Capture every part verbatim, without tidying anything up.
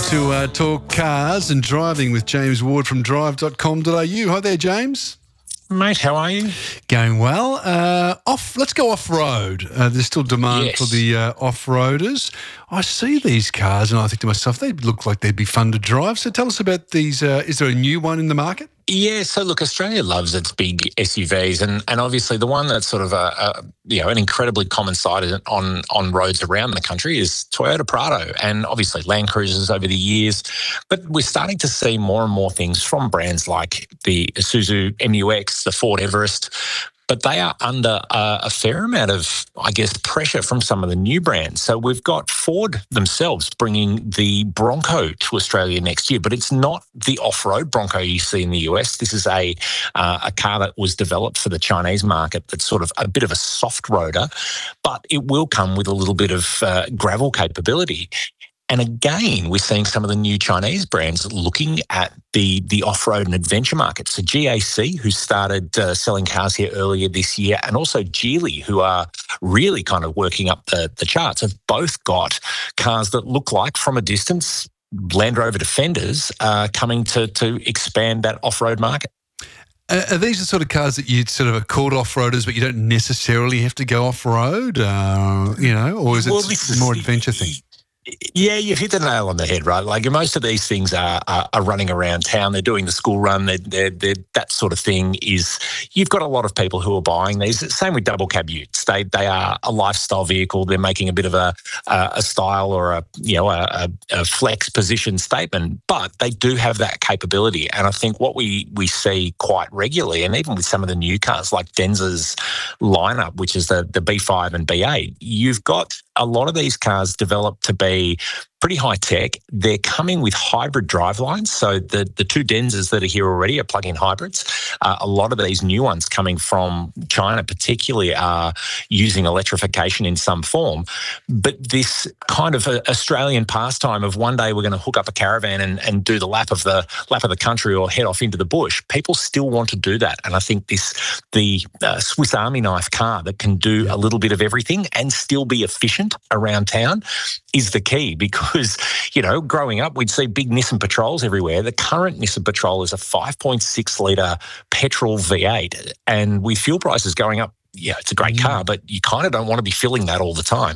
to uh, talk cars and driving with James Ward from drive dot com dot a u. Hi there, James. Mate, how are you? Going well. Uh, off. Let's go off-road. Uh, there's still demand Yes. for the uh, off-roaders. I see these cars and I think to myself, they look like they'd be fun to drive. So tell us about these. Uh, is there a new one in the market? Yeah, so look, Australia loves its big S U Vs, and, and obviously the one that's sort of a, a you know an incredibly common sight on on roads around the country is Toyota Prado, and obviously Land Cruisers over the years. But we're starting to see more and more things from brands like the Isuzu M U X, the Ford Everest. But they are under uh, a fair amount of, I guess, pressure from some of the new brands. So we've got Ford themselves bringing the Bronco to Australia next year, but it's not the off-road Bronco you see in the U S. This is a uh, a car that was developed for the Chinese market that's sort of a bit of a soft roader, but it will come with a little bit of uh, gravel capability. And again, we're seeing some of the new Chinese brands looking at the, the off-road and adventure market. So G A C, who started uh, selling cars here earlier this year, and also Geely, who are really kind of working up the, the charts, have both got cars that look like, from a distance, Land Rover Defenders uh, coming to, to expand that off-road market. Uh, are these the sort of cars that you sort of are called off-roaders, but you don't necessarily have to go off-road, uh, you know, or is it Well, this a is- more adventure thing? Yeah, you've hit the nail on the head, right? Like most of these things are are, are running around town. They're doing the school run. They're, they're, they're, that sort of thing is, you've got a lot of people who are buying these. Same with double cab utes. They they are a lifestyle vehicle. They're making a bit of a a, a style or a you know a, a, a flex position statement, but they do have that capability. And I think what we we see quite regularly, and even with some of the new cars like Denza's lineup, which is the the B five and B eight, you've got a lot of these cars developed to be pretty high tech. They're coming with hybrid drivelines. So the, the two Denzas that are here already are plug-in hybrids. Uh, a lot of these new ones coming from China particularly are using electrification in some form. But this kind of a Australian pastime of one day we're going to hook up a caravan and, and do the lap of the lap of the country or head off into the bush, people still want to do that. And I think this the uh, Swiss Army knife car that can do a little bit of everything and still be efficient around town is the key, because, you know, growing up, we'd see big Nissan Patrols everywhere. The current Nissan Patrol is a five point six litre petrol V eight, and with fuel prices going up, yeah, it's a great car, but you kind of don't want to be filling that all the time.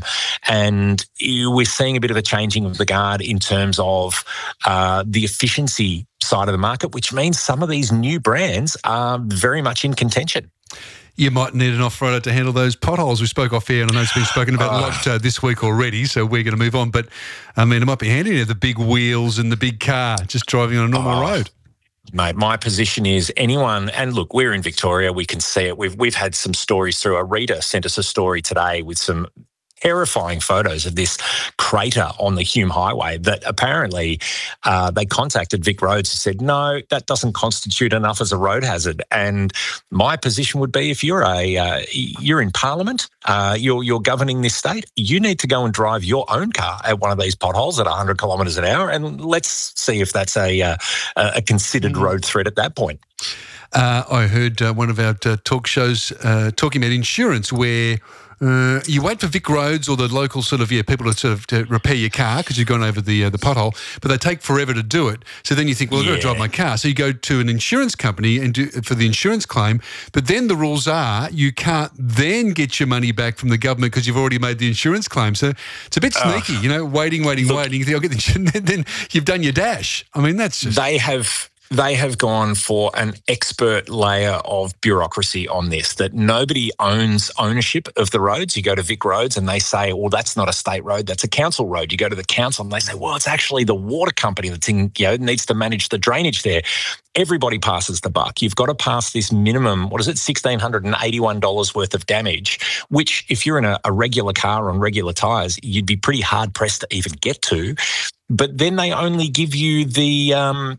And you, we're seeing a bit of a changing of the guard in terms of uh, the efficiency side of the market, which means some of these new brands are very much in contention. You might need an off-roader to handle those potholes. We spoke off air, and I know it's been spoken about a lot uh, this week already, so we're going to move on. But, I mean, it might be handy to have the big wheels and the big car just driving on a normal Oh. road. Mate, my position is anyone, and look, we're in Victoria, we can see it. We've we've had some stories through. A reader sent us a story today with some terrifying photos of this crater on the Hume Highway that apparently uh, they contacted Vic Roads and said, no, that doesn't constitute enough as a road hazard. And my position would be, if you're a uh, you're in Parliament, uh, you're you're governing this state, you need to go and drive your own car at one of these potholes at one hundred kilometres an hour, and let's see if that's a uh, a considered mm. road threat at that point. Uh, I heard uh, one of our uh, talk shows uh, talking about insurance, where Uh, you wait for Vic Roads or the local sort of, yeah, people to sort of to repair your car because you've gone over the uh, the pothole, but they take forever to do it. So then you think, well, I've got to drive my car. So you go to an insurance company and do for the insurance claim, but then the rules are you can't then get your money back from the government because you've already made the insurance claim. So it's a bit sneaky, uh, you know, waiting, waiting, look, waiting. You think I'll get the insurance, then, then you've done your dash. I mean, that's just... They have... They have gone for an expert layer of bureaucracy on this, that nobody owns ownership of the roads. You go to Vic Roads and they say, well, that's not a state road, that's a council road. You go to the council and they say, well, it's actually the water company that's in, you know, needs to manage the drainage there. Everybody passes the buck. You've got to pass this minimum, what is it, one thousand six hundred eighty-one dollars worth of damage, which if you're in a, a regular car on regular tyres, you'd be pretty hard-pressed to even get to. But then they only give you the... Um,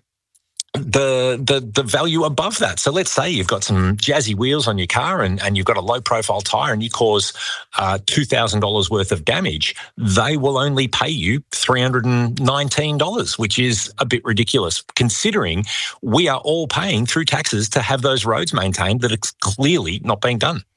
the the the value above that. So let's say you've got some jazzy wheels on your car and, and you've got a low profile tyre and you cause uh, two thousand dollars worth of damage, they will only pay you three hundred nineteen dollars, which is a bit ridiculous considering we are all paying through taxes to have those roads maintained that it's clearly not being done.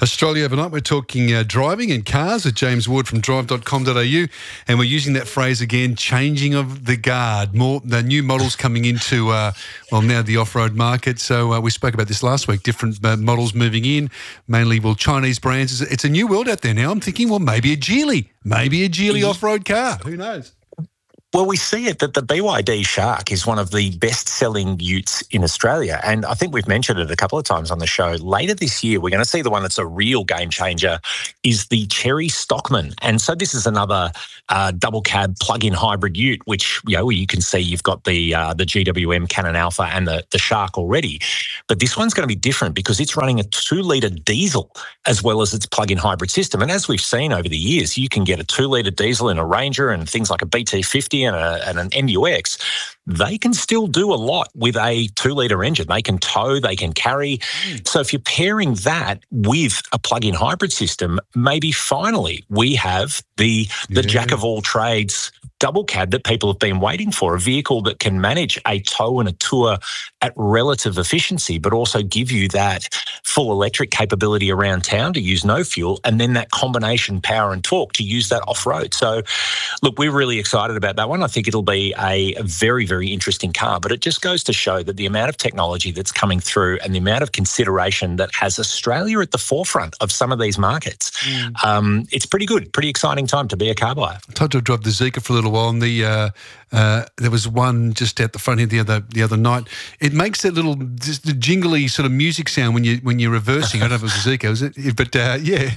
Australia Overnight, we're talking uh, driving and cars with James Ward from drive dot com dot a u, and we're using that phrase again, changing of the guard. More the new models coming into, uh, well, now the off-road market. So uh, we spoke about this last week, different uh, models moving in, mainly, well, Chinese brands. It's, it's a new world out there now. I'm thinking, well, maybe a Geely, maybe a Geely off-road car. Who knows? Well, we see it that the B Y D Shark is one of the best-selling utes in Australia, and I think we've mentioned it a couple of times on the show. Later this year, we're going to see the one that's a real game changer is the Cherry Stockman, and so this is another uh, double cab plug-in hybrid ute, which you know you can see you've got the uh, the G W M Canon Alpha and the the Shark already, but this one's going to be different because it's running a two-litre diesel as well as its plug-in hybrid system, and as we've seen over the years, you can get a two-litre diesel in a Ranger and things like a B T fifty. And, a, and an M U X, they can still do a lot with a two-litre engine. They can tow, they can carry. Mm. So if you're pairing that with a plug-in hybrid system, maybe finally we have the the yeah. jack-of-all-trades double cab that people have been waiting for, a vehicle that can manage a tow and a tour at relative efficiency, but also give you that full electric capability around town to use no fuel, and then that combination power and torque to use that off-road. So, look, we're really excited about that one. I think it'll be a very, very interesting car, but it just goes to show that the amount of technology that's coming through and the amount of consideration that has Australia at the forefront of some of these markets, mm. um, it's pretty good, pretty exciting time to be a car buyer. I tried to drive the Zeekr for a little while, and the uh, uh, there was one just out the front here the other the other night. It makes that little just the jingly sort of music sound when you when you're reversing. I don't know if it was a Zeekr, was it? But uh, yeah,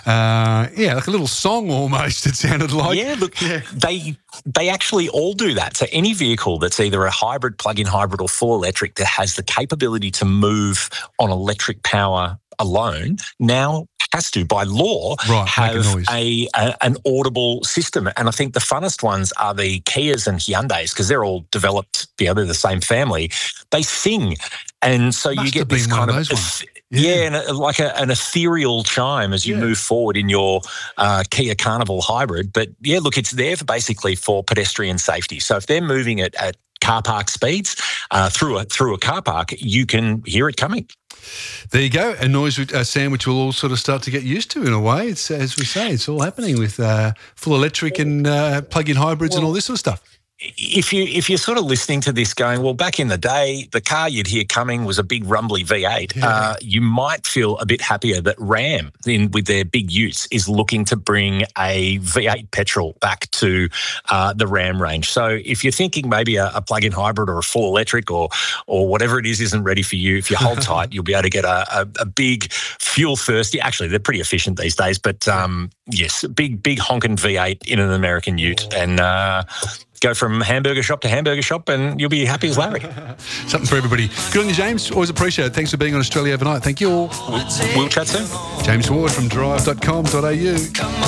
uh, yeah, like a little song almost. It sounded like. Yeah, look, yeah. they they actually all do that. So any vehicle that's either a hybrid, plug-in hybrid, or full electric that has the capability to move on electric power alone now has to, by law, right, have a, a, a an audible system. And I think the funnest ones are the Kias and Hyundais because they're all developed, you know, they're the same family. They sing. And so Must you get this kind of, of yeah, yeah and a, like a, an ethereal chime as you yeah. move forward in your uh, Kia Carnival hybrid. But yeah, look, it's there for basically for pedestrian safety. So if they're moving it at car park speeds uh, through a through a car park, you can hear it coming. There you go. A noise uh, sound which we'll all sort of start to get used to in a way. It's, as we say, it's all happening with uh, full electric and uh, plug-in hybrids well, and all this sort of stuff. If you if you're sort of listening to this going, well, back in the day, the car you'd hear coming was a big rumbly V eight. Yeah. Uh, you might feel a bit happier that Ram, in with their big utes, is looking to bring a V eight petrol back to uh, the Ram range. So if you're thinking maybe a, a plug-in hybrid or a full electric or or whatever it is isn't ready for you, if you hold tight, you'll be able to get a, a, a big fuel thirsty. Actually, they're pretty efficient these days, but um, yes, big big honking V eight in an American ute and. Uh, Go from hamburger shop to hamburger shop and you'll be happy as Larry. Something for everybody. Good on you, James. Always appreciate it. Thanks for being on Australia Overnight. Thank you all. We'll, we'll chat soon. James Ward from drive dot com dot a u.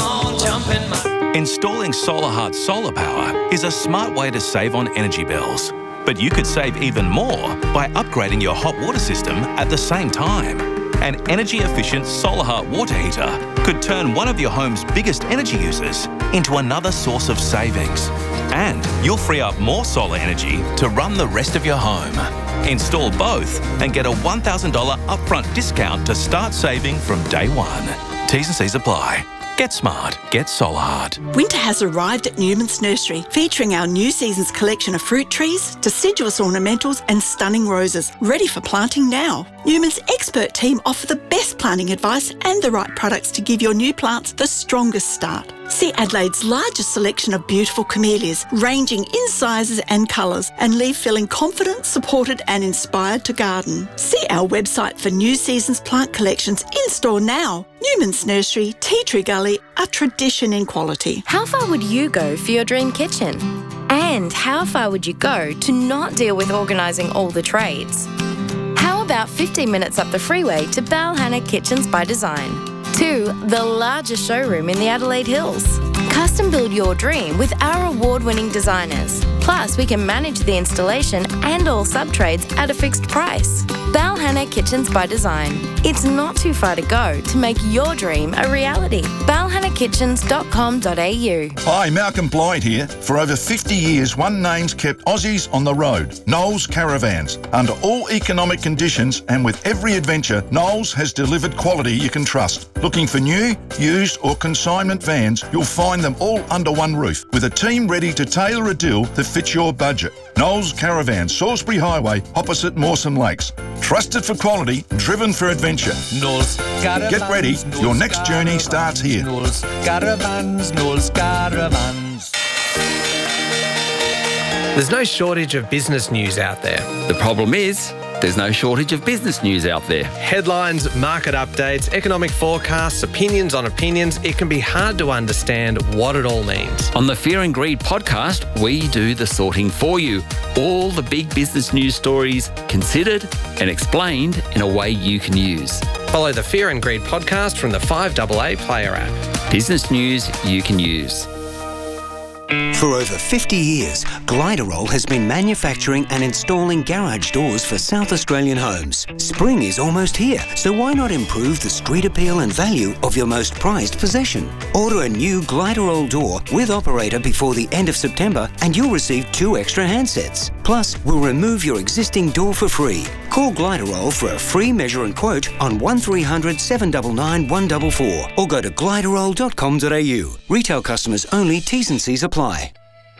Installing SolarHeart solar power is a smart way to save on energy bills. But you could save even more by upgrading your hot water system at the same time. An energy-efficient SolarHeart water heater could turn one of your home's biggest energy users into another source of savings. And you'll free up more solar energy to run the rest of your home. Install both and get a one thousand dollars upfront discount to start saving from day one. T's and C's apply. Get smart. Get SolarHeart. Winter has arrived at Newman's Nursery, featuring our new season's collection of fruit trees, deciduous ornamentals and stunning roses, ready for planting now. Newman's expert team offer the best planting advice and the right products to give your new plants the strongest start. See Adelaide's largest selection of beautiful camellias, ranging in sizes and colours, and leave feeling confident, supported and inspired to garden. See our website for new season's plant collections in store now. Newman's Nursery, Tea Tree Gully, a tradition in quality. How far would you go for your dream kitchen? And how far would you go to not deal with organising all the trades? How about fifteen minutes up the freeway to Balhanna Kitchens by Design? To the largest showroom in the Adelaide Hills. Custom build your dream with our award-winning designers. Plus, we can manage the installation and all sub-trades at a fixed price. Balhanna Kitchens by Design. It's not too far to go to make your dream a reality. Balhanna kitchens dot com dot a u. Hi, Malcolm Blyde here. For over fifty years, One Name's kept Aussies on the road. Knowles Caravans. Under all economic conditions and with every adventure, Knowles has delivered quality you can trust. Looking for new, used or consignment vans, you'll find them all under one roof with a team ready to tailor a deal that fits your budget. Knowles Caravans, Salisbury Highway, opposite Mawson Lakes. Trusted for quality, driven for adventure. Knowles Caravans. Get ready, Knowles your next journey Caravans, starts here. Knowles Caravans, Knowles Caravans. There's no shortage of business news out there. The problem is, there's no shortage of business news out there. Headlines, market updates, economic forecasts, opinions on opinions. It can be hard to understand what it all means. On the Fear and Greed podcast, we do the sorting for you. All the big business news stories considered and explained in a way you can use. Follow the Fear and Greed podcast from the five A A Player app. Business news you can use. For over fifty years, Gliderol has been manufacturing and installing garage doors for South Australian homes. Spring is almost here, so why not improve the street appeal and value of your most prized possession? Order a new Gliderol door with operator before the end of September and you'll receive two extra handsets. Plus, we'll remove your existing door for free. Call Gliderol for a free measure and quote on one three hundred, seven nine nine, one four four or go to gliderol dot com dot a u. Retail customers only, T's and C's apply.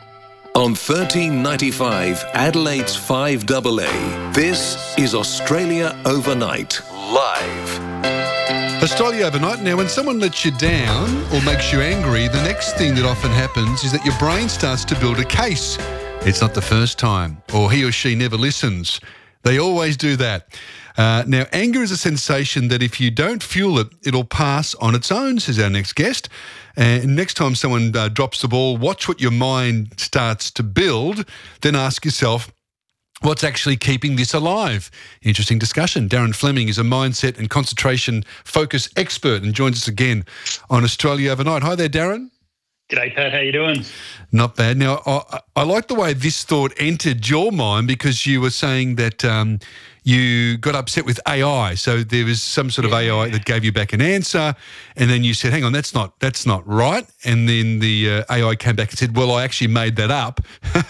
On thirteen ninety-five, Adelaide's five A A, this is Australia Overnight, live. Australia Overnight. Now, when someone lets you down or makes you angry, the next thing that often happens is that your brain starts to build a case. It's not the first time, or he or she never listens. They always do that. Uh, now, anger is a sensation that if you don't fuel it, it'll pass on its own, says our next guest. And next time someone uh, drops the ball, watch what your mind starts to build, then ask yourself, what's actually keeping this alive? Interesting discussion. Darren Fleming is a mindset and concentration focus expert and joins us again on Australia Overnight. Hi there, Darren. G'day, Pat. How you doing? Not bad. Now, I, I like the way this thought entered your mind because you were saying that um, you got upset with A I. So there was some sort of yeah. A I that gave you back an answer, and then you said, hang on, that's not that's not right. And then the uh, A I came back and said, well, I actually made that up.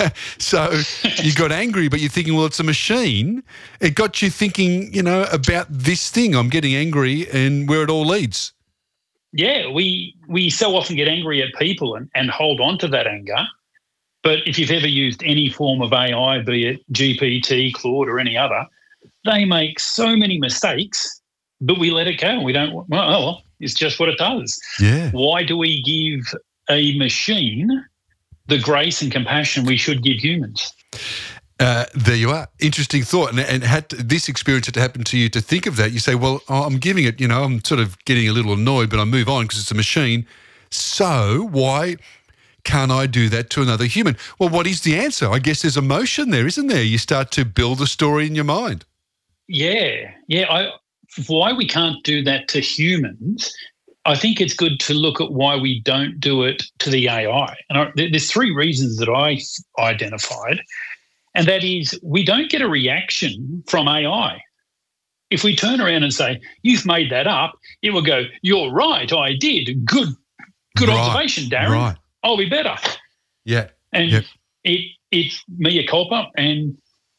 So you got angry, but you're thinking, well, it's a machine. It got you thinking, you know, about this thing. I'm getting angry and where it all leads. Yeah, we we so often get angry at people and, and hold on to that anger. But if you've ever used any form of A I, be it G P T, Claude or any other, they make so many mistakes, but we let it go. We don't, well, it's just what it does. Yeah. Why do we give a machine the grace and compassion we should give humans? Uh, there you are. Interesting thought. And, and had to, this experience had to happen to you to think of that. You say, well, I'm giving it, you know, I'm sort of getting a little annoyed, but I move on because it's a machine. So why can't I do that to another human? Well, what is the answer? I guess there's emotion there, isn't there? You start to build a story in your mind. Yeah. Yeah. I, why we can't do that to humans, I think it's good to look at why we don't do it to the A I. And I, there's three reasons that I identified. And that is, we don't get a reaction from A I. If we turn around and say, you've made that up, it will go, you're right, I did. Good good right. observation, Darren. Right. I'll be better. Yeah. And yep. it it's mea culpa, and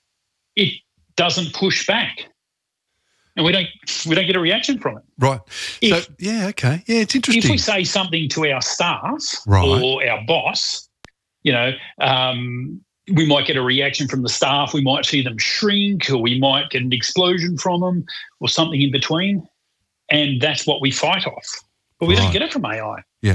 it doesn't push back. And we don't we don't get a reaction from it. Right. If, so, yeah, okay. Yeah, it's interesting. If we say something to our staff right. or our boss, you know, um, we might get a reaction from the staff. We might see them shrink, or we might get an explosion from them, or something in between. And that's what we fight off. But we right. don't get it from A I. Yeah.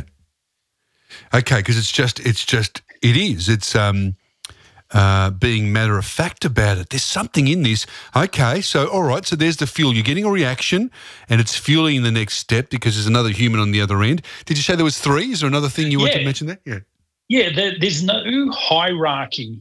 Okay, because it's just, it's just, it is. It's um, uh, being matter of fact about it. There's something in this. Okay, so all right, so there's the fuel. You're getting a reaction, and it's fueling the next step because there's another human on the other end. Did you say there was three? Is there another thing you yeah. wanted to mention there? Yeah. Yeah, there, there's no hierarchy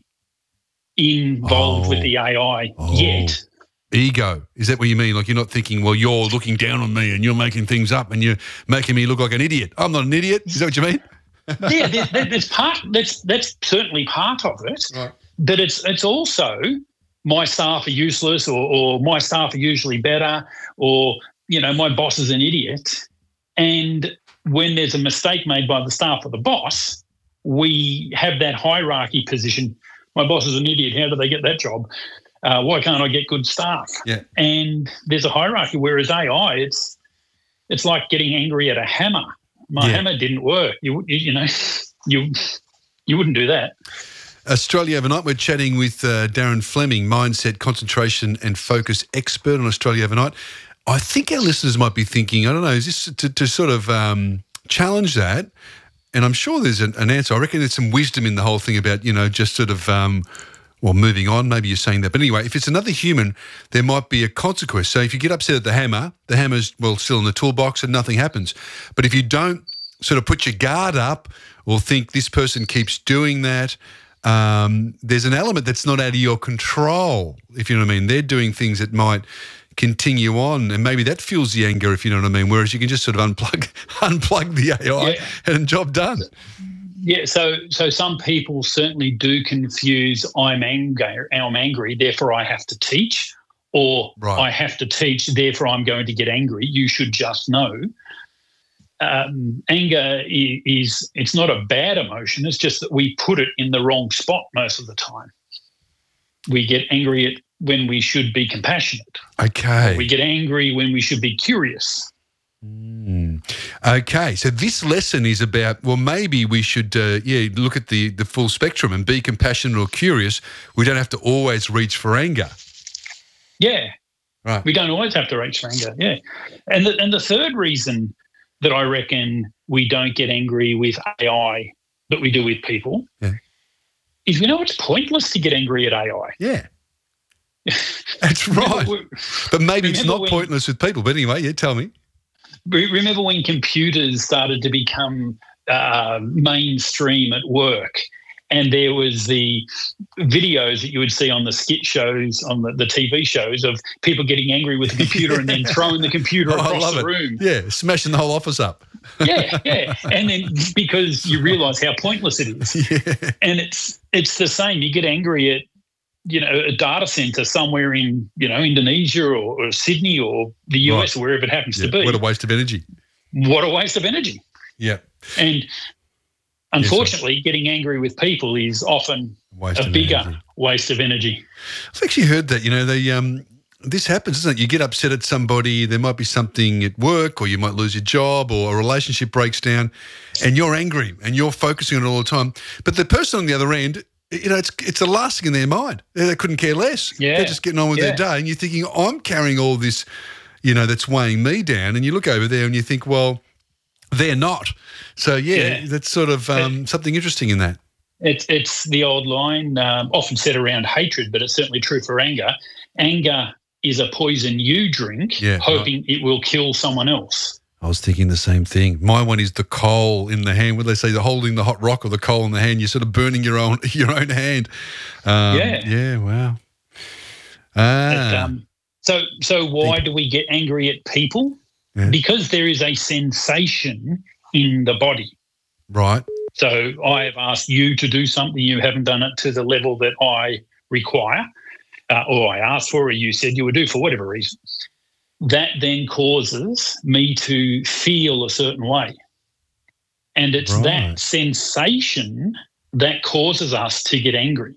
involved oh, with the A I oh. yet. Ego. Is that what you mean? Like you're not thinking, well, you're looking down on me and you're making things up and you're making me look like an idiot. I'm not an idiot. Is that what you mean? yeah, there, there's part. That's that's certainly part of it. Right. But it's it's also my staff are useless, or, or my staff are usually better, or you know my boss is an idiot, and when there's a mistake made by the staff or the boss, we have that hierarchy position. My boss is an idiot. How do they get that job? Uh, why can't I get good staff? Yeah. And there's a hierarchy, whereas A I, it's it's like getting angry at a hammer. My Yeah. hammer didn't work. You you, you know, you you wouldn't do that. Australia Overnight, we're chatting with uh, Darren Fleming, mindset, concentration and focus expert on Australia Overnight. I think our listeners might be thinking, I don't know, is this to, to sort of um, challenge that? And I'm sure there's an, an answer. I reckon there's some wisdom in the whole thing about, you know, just sort of, um, well, moving on. Maybe you're saying that. But anyway, if it's another human, there might be a consequence. So if you get upset at the hammer, the hammer's, well, still in the toolbox and nothing happens. But if you don't sort of put your guard up or think this person keeps doing that, um, there's an element that's not out of your control, if you know what I mean. They're doing things that might continue on, and maybe that fuels the anger, if you know what I mean, whereas you can just sort of unplug unplug the A I Yeah. and job done. Yeah, so so some people certainly do confuse I'm angry, I'm angry, therefore I have to teach, or Right. I have to teach, therefore I'm going to get angry. You should just know. Um, anger i- is, it's not a bad emotion, it's just that we put it in the wrong spot most of the time. We get angry at when we should be compassionate. Okay. We get angry when we should be curious. Mm. Okay, so this lesson is about, well, maybe we should, uh, yeah, look at the, the full spectrum and be compassionate or curious. We don't have to always reach for anger. Yeah. Right. We don't always have to reach for anger, yeah. And the, and the third reason that I reckon we don't get angry with A I that we do with people Yeah. is we know it's pointless to get angry at A I. Yeah. That's right. Remember- But maybe it's remember not when- pointless with people. But anyway, yeah, tell me. Re- Remember when computers started to become uh, mainstream at work, and there was the videos that you would see on the skit shows, on the, the T V shows, of people getting angry with the computer and then throwing the computer Oh, I across love the it. room. Yeah, smashing the whole office up. Yeah, yeah. And then because you realise how pointless it is. Yeah. And it's it's the same. You get angry at, you know, a data centre somewhere in, you know, Indonesia or, or Sydney or the U S, Right. or wherever it happens Yeah, to be. what a waste of energy. What a waste of energy. Yeah. And unfortunately, getting angry with people is often Waste a of bigger energy. waste of energy. I've actually heard that, you know, they um, this happens, doesn't it? You get upset at somebody, there might be something at work, or you might lose your job, or a relationship breaks down, and you're angry and you're focusing on it all the time. But the person on the other end, you know, it's it's the last thing in their mind. They, they couldn't care less. Yeah. They're just getting on with Yeah. their day, and you're thinking, I'm carrying all this, you know, that's weighing me down. And you look over there and you think, well, they're not. So, yeah, Yeah. that's sort of um, something interesting in that. It's it's the old line, um, often said around hatred, but it's certainly true for anger. Anger is a poison you drink, Yeah, hoping it will kill someone else. I was thinking the same thing. My one is the coal in the hand. When they say the holding the hot rock or the coal in the hand, you're sort of burning your own your own hand. Um, Yeah. Yeah. Wow. But, Ah. um, so so why do we get angry at people? Yeah. Because there is a sensation in the body. Right. So I have asked you to do something, you haven't done it to the level that I require, uh, or I asked for, or you said you would do for whatever reason. That then causes me to feel a certain way. And it's Right. that sensation that causes us to get angry.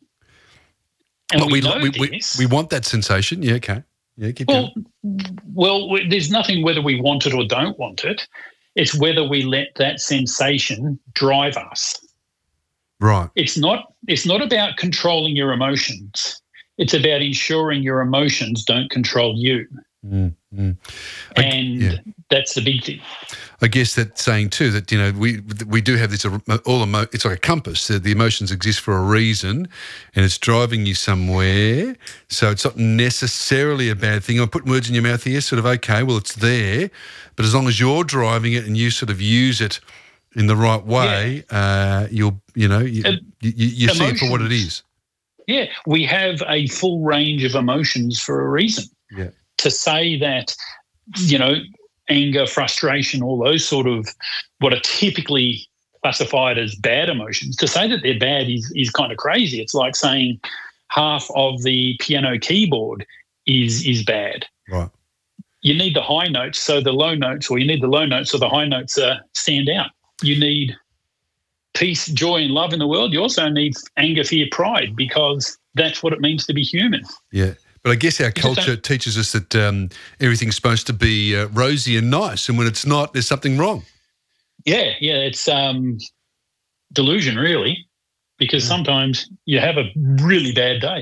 And But we, we, know we, we, this. we want that sensation. Yeah. Okay. Yeah. Keep Well, going. well, w- there's nothing whether we want it or don't want it. It's whether we let that sensation drive us. Right. It's not. It's not about controlling your emotions. It's about ensuring your emotions don't control you. Mm, mm. I- And yeah. that's the big thing. I guess that's saying too that, you know, we we do have this uh, all emo- it's like a compass. Uh, the emotions exist for a reason, and it's driving you somewhere. So it's not necessarily a bad thing. I'm putting words in your mouth here. Sort of okay. Well, it's there, but as long as you're driving it and you sort of use it in the right way, uh, you'll you know you, Uh, you, you, you see it for what it emotions. is. Yeah, we have a full range of emotions for a reason. Yeah. To say that, you know, anger, frustration, all those sort of what are typically classified as bad emotions, to say that they're bad is, is kind of crazy. It's like saying half of the piano keyboard is is bad. Right. you need the high notes so the low notes, or you need the low notes so the high notes uh, stand out. You need peace, joy, and love in the world. You also need anger, fear, pride, because that's what it means to be human. Yeah. But I guess our culture teaches us that um, everything's supposed to be uh, rosy and nice, and when it's not, there's something wrong. Yeah, yeah, it's um, delusion, really, because yeah. sometimes you have a really bad day.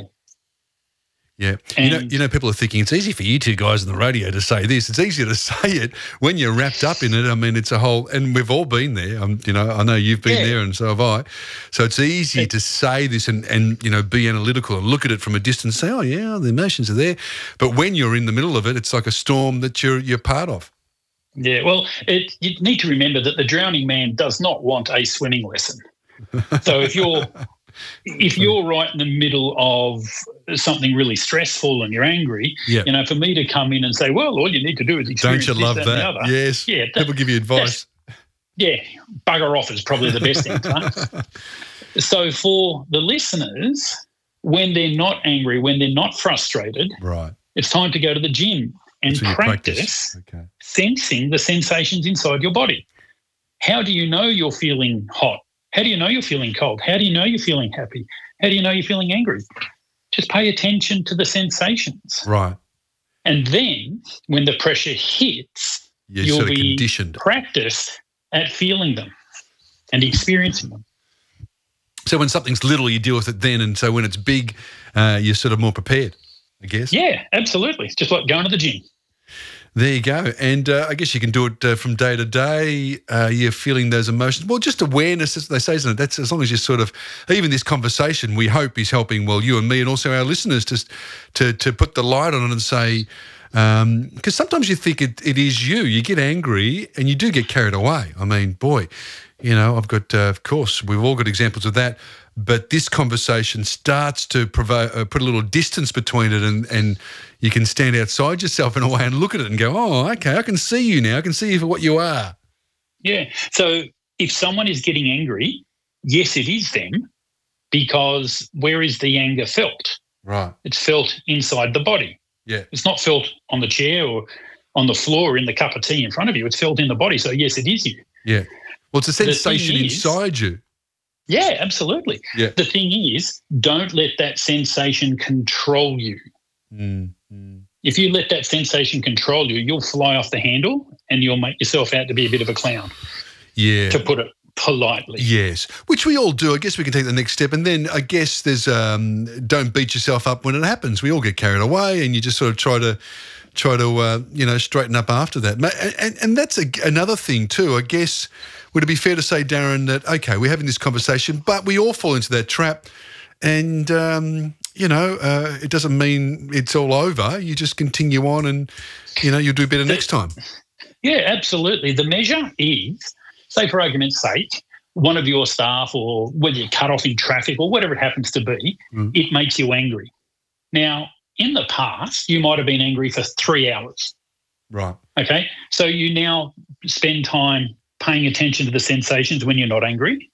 Yeah, and you know, you know, people are thinking it's easy for you two guys on the radio to say this. It's easier to say it when you're wrapped up in it. I mean, it's a whole, and we've all been there. Um, you know, I know you've been yeah. there, and so have I. So it's easy yeah. to say this and, and you know, be analytical and look at it from a distance. Say, oh yeah, the emotions are there. But when you're in the middle of it, it's like a storm that you're you're part of. Yeah, well, it, you need to remember that the drowning man does not want a swimming lesson. So if you're if you're right in the middle of something really stressful and you're angry, yeah. you know, for me to come in and say, well, all you need to do is experience Don't you love this, that? that and the other. Yes. Yeah, people give you advice. Yeah, bugger off is probably the best answer. So for the listeners, when they're not angry, when they're not frustrated, right, it's time to go to the gym and practice, practice. Okay. sensing the sensations inside your body. How do you know you're feeling hot? How do you know you're feeling cold? How do you know you're feeling happy? How do you know you're feeling angry? Just pay attention to the sensations. Right. And then when the pressure hits, you're you'll sort of be conditioned. practiced at feeling them and experiencing them. So when something's little, you deal with it then, and so when it's big, uh, you're sort of more prepared, I guess. Yeah, absolutely. It's just like going to the gym. There you go. And uh, I guess you can do it uh, from day to day. Uh, you're feeling those emotions. Well, just awareness, as they say, isn't it? That's as long as you sort of, even this conversation, we hope is helping, well, you and me and also our listeners to, to, to put the light on it and say, because um, sometimes you think it, it is you. You get angry and you do get carried away. I mean, boy, you know, I've got, uh, of course, we've all got examples of that. But this conversation starts to provoke, uh, put a little distance between it, and, and you can stand outside yourself in a way and look at it and go, oh, okay, I can see you now. I can see you for what you are. Yeah. So if someone is getting angry, yes, it is them, because where is the anger felt? Right. It's felt inside the body. Yeah. It's not felt on the chair or on the floor or in the cup of tea in front of you. It's felt in the body. So, yes, it is you. Yeah. Well, it's a sensation is, inside you. Yeah, absolutely. Yeah. The thing is, don't let that sensation control you. Mm, mm. If you let that sensation control you, you'll fly off the handle and you'll make yourself out to be a bit of a clown. Yeah. To put it politely. Yes, which we all do. I guess we can take the next step, and then I guess there's um, don't beat yourself up when it happens. We all get carried away, and you just sort of try to try to uh, you know straighten up after that. And, and, and that's a, another thing too. I guess would it be fair to say, Darren, that okay, we're having this conversation, but we all fall into that trap, and um, you know uh, it doesn't mean it's all over. You just continue on, and you know you'll do better the, next time. Yeah, absolutely. The measure is, say for argument's sake, one of your staff, or whether you're cut off in traffic or whatever it happens to be, mm. it makes you angry. Now, in the past, you might have been angry for three hours. Right. Okay. So you now spend time paying attention to the sensations when you're not angry.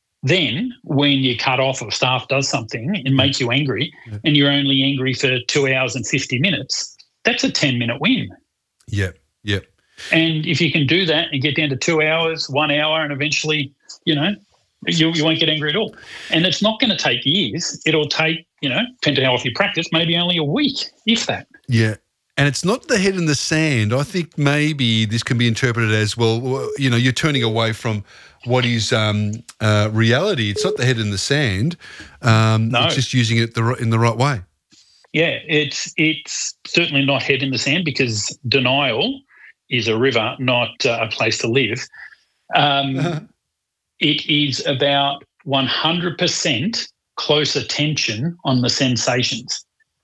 Then when you cut off or staff does something and makes you angry, yeah. and you're only angry for two hours and fifty minutes, that's a ten-minute win. Yeah, yeah. And if you can do that and get down to two hours, one hour, and eventually, you know, you, you won't get angry at all. And it's not going to take years. It'll take, you know, depending on how often you practice, maybe only a week, if that. Yeah. And it's not the head in the sand. I think maybe this can be interpreted as, well, you know, you're turning away from what is um, uh, reality. It's not the head in the sand. Um, no. It's just using it the, in the right way. Yeah, it's it's certainly not head in the sand, because denial is a river, not uh, a place to live. Um, uh-huh. It is about one hundred percent close attention on the sensations,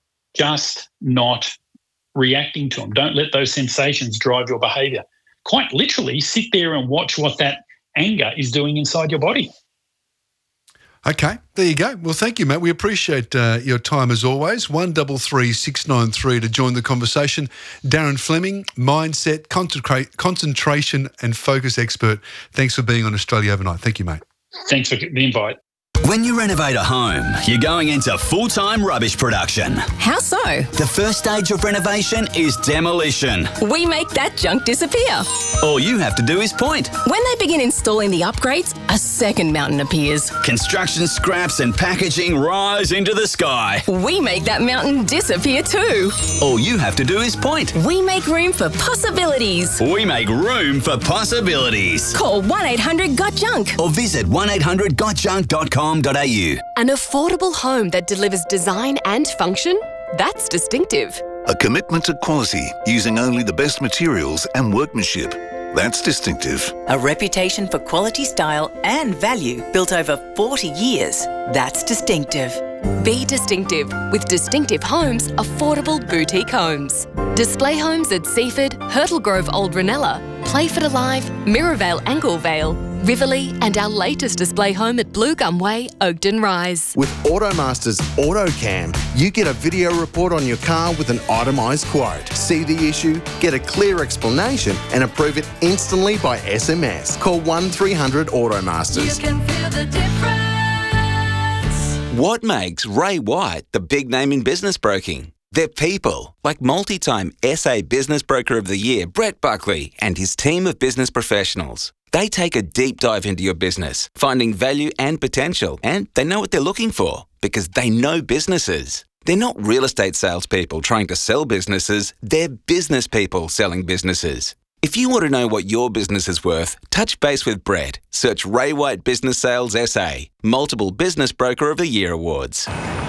just not reacting to them. Don't let those sensations drive your behaviour. Quite literally, sit there and watch what that anger is doing inside your body. Okay, there you go. Well, thank you, Matt. We appreciate uh, your time as always. one three three, six nine three to join the conversation. Darren Fleming, mindset, concentra- concentration and focus expert. Thanks for being on Australia Overnight. Thank you, mate. Thanks for the invite. When you renovate a home, you're going into full-time rubbish production. How so? The first stage of renovation is demolition. We make that junk disappear. All you have to do is point. When they begin installing the upgrades, a second mountain appears. Construction scraps and packaging rise into the sky. We make that mountain disappear too. All you have to do is point. We make room for possibilities. We make room for possibilities. Call one eight hundred got junk or visit one eight hundred got junk dot com dot a u. An affordable home that delivers design and function? That's distinctive. A commitment to quality using only the best materials and workmanship. That's distinctive. A reputation for quality, style and value built over forty years. That's distinctive. Be distinctive with Distinctive Homes, affordable boutique homes. Display homes at Seaford, Hurtle Grove Old Ranella, Playford Alive, Mirrorvale Anglevale, Riverlea and our latest display home at Blue Gum Way, Oakden Rise. With Automaster's AutoCam, you get a video report on your car with an itemised quote. See the issue, get a clear explanation and approve it instantly by S M S. Call one three hundred Automasters. You can feel the difference. What makes Ray White the big name in business broking? They're people like multi-time S A Business Broker of the Year, Brett Buckley, and his team of business professionals. They take a deep dive into your business, finding value and potential, and they know what they're looking for because they know businesses. They're not real estate salespeople trying to sell businesses, they're business people selling businesses. If you want to know what your business is worth, touch base with Brett. Search Ray White Business Sales S A, multiple Business Broker of the Year awards.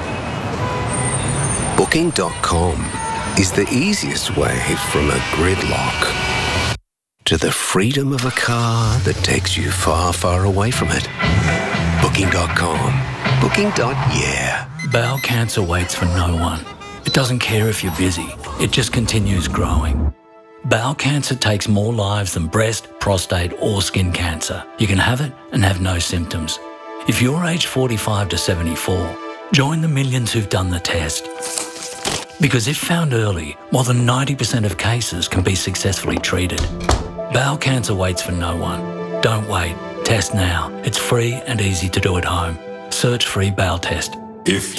Booking dot com is the easiest way from a gridlock to the freedom of a car that takes you far, far away from it. Booking dot com. Booking. Yeah. Bowel cancer waits for no one. It doesn't care if you're busy. It just continues growing. Bowel cancer takes more lives than breast, prostate or skin cancer. You can have it and have no symptoms. If you're aged forty-five to seventy-four, join the millions who've done the test. Because if found early, more than ninety percent of cases can be successfully treated. Bowel cancer waits for no one. Don't wait. Test now. It's free and easy to do at home. Search free bowel test. If